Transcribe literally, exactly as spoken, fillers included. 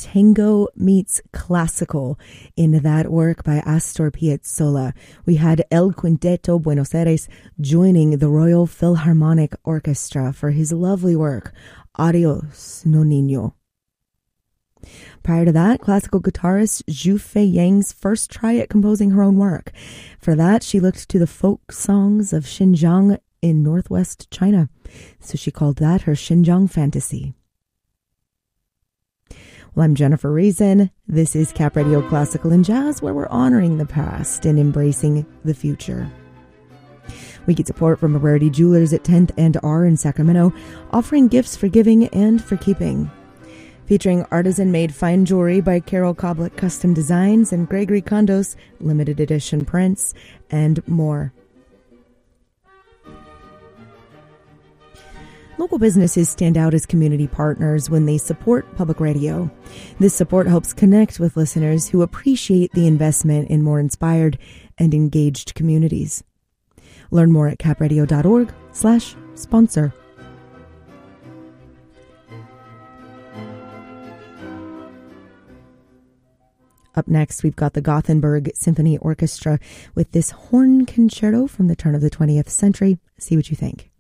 tango meets classical in that work by Astor Piazzolla. We had El Quinteto Buenos Aires joining the Royal Philharmonic Orchestra for his lovely work, Adios, No Niño. Prior to that, classical guitarist Zhu Fei Yang's first try at composing her own work. For that, she looked to the folk songs of Xinjiang in northwest China. So she called that her Xinjiang Fantasy. Well, I'm Jennifer Reason. This is Cap Radio Classical and Jazz, where we're honoring the past and embracing the future. We get support from Rarity Jewelers at tenth and R in Sacramento, offering gifts for giving and for keeping. Featuring artisan-made fine jewelry by Carol Coblet Custom Designs and Gregory Kondos, limited edition prints, and more. Local businesses stand out as community partners when they support public radio. This support helps connect with listeners who appreciate the investment in more inspired and engaged communities. Learn more at capradio.org slash sponsor. Up next, we've got the Gothenburg Symphony Orchestra with this horn concerto from the turn of the twentieth century. See what you think.